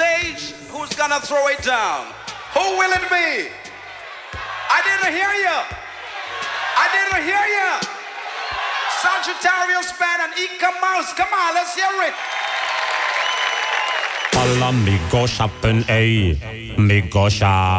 stage, who's gonna throw it down? Who will it be? I didn't hear you. I didn't hear you. Sagittarius Band and Ika Mouse. Come on, let's hear it. Alla mi go shoppen, ey. Mi go shop.